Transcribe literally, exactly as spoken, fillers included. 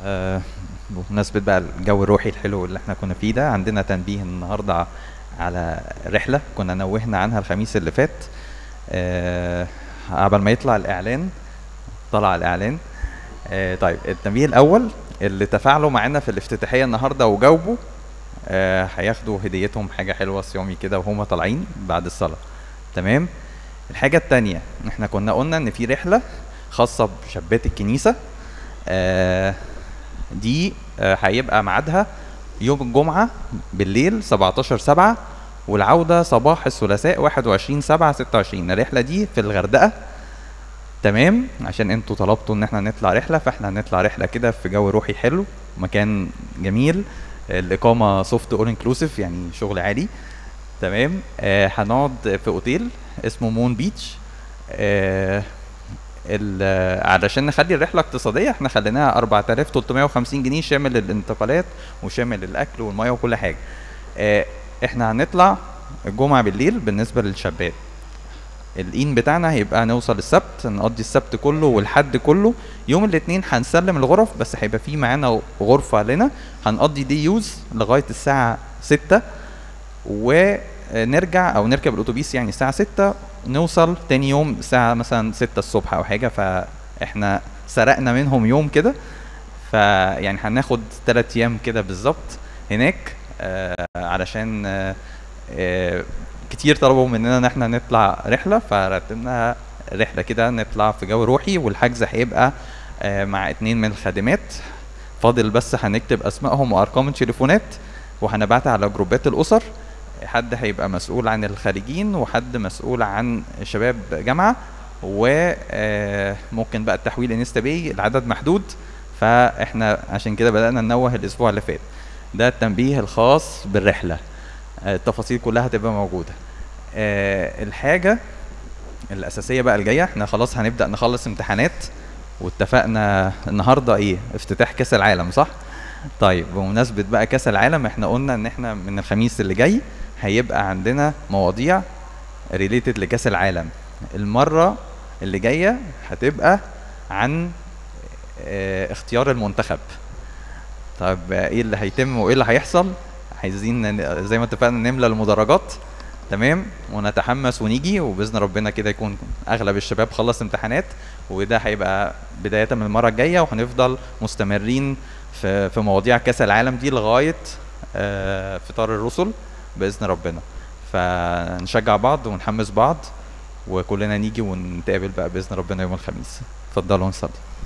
آه، بمناسبة بقى الجو الروحي الحلو اللي احنا كنا فيه ده، عندنا تنبيه النهاردة على رحلة كنا نوهنا عنها الخميس اللي فات. آه، قبل ما يطلع الإعلان، طلع الإعلان. آه، طيب التنبيه الأول، اللي تفاعلوا معانا في الافتتاحية النهاردة وجاوبوا آه، هياخدوا هديتهم حاجة حلوة صيامي كده وهم طالعين بعد الصلاة. تمام. الحاجة التانية، احنا كنا قلنا ان في رحلة خاصة بشابات الكنيسة. آه، دي آه، هيبقى ميعادها يوم الجمعة بالليل سبعتاشر سبعة، والعودة صباح الثلاثاء واحد وعشرين سبعة ستة وعشرين. الرحلة دي في الغردقة. تمام، عشان انتوا طلبتوا ان احنا نطلع رحلة، فاحنا هنطلع رحلة كده في جو روحي حلو، مكان جميل. الإقامة سوفت اول انكلوسيف، يعني شغل عالي. تمام. آه هنقعد في اوتيل اسمه مون بيتش. آه ال- علشان نخلي الرحله اقتصاديه احنا خليناها اربعة آلاف وتلتمية وخمسين جنيه شامل الانتقالات وشامل الاكل والميه وكل حاجه. آه احنا هنطلع الجمعه بالليل. بالنسبه للشابات، الإين بتاعنا هيبقى نوصل السبت، نقضي السبت كله والحد كله. يوم الاثنين هنسلم الغرف، بس هيبقى في معانا غرفه لنا. هنقضي دي يوز لغايه الساعه ستة، ونرجع او نركب الاتوبيس يعني الساعه ستة، نوصل تاني يوم الساعه مثلا ستة الصبح او حاجه. فاحنا سرقنا منهم يوم كده، فيعني هناخد تلات ايام كده بالظبط هناك. آه علشان آه آه كتير طلبوا مننا ان احنا نطلع رحله، فرتبنا رحله كده نطلع في جو روحي. والحجز هيبقى آه مع اتنين من الخادمات. فاضل بس هنكتب اسمائهم وارقام التليفونات، وهنبعتها على جروبات الاسر. حد هيبقى مسؤول عن الخارجين، وحد مسؤول عن شباب جامعه، وممكن بقى التحويل انستا باي. العدد محدود، فاحنا عشان كده بدأنا ننوه الاسبوع اللي فات. ده التنبيه الخاص بالرحله. آه، التفاصيل كلها هتبقى موجوده. آه، الحاجه الاساسيه بقى الجايه، احنا خلاص هنبدأ نخلص امتحانات، واتفقنا النهارده ايه؟ افتتاح كاس العالم، صح؟ طيب بمناسبة بقى كاس العالم، احنا قلنا ان احنا من الخميس اللي جاي هيبقى عندنا مواضيع ريليتد لكاس العالم. المرة اللي جاية هتبقى عن اه اختيار المنتخب. طب ايه اللي هيتم وايه اللي هيحصل؟ عايزين ن- زي ما اتفقنا نملى المدرجات. تمام، ونتحمس ونيجي، وباذن ربنا كده يكون اغلب الشباب خلص امتحانات. وده هيبقى بدايه من المره الجايه، وهنفضل مستمرين في في مواضيع كاس العالم دي لغايه آه، فطار الرسل باذن ربنا. فنشجع بعض ونحمس بعض، وكلنا نيجي ونتقابل بقى باذن ربنا يوم الخميس. اتفضلوا نصلي.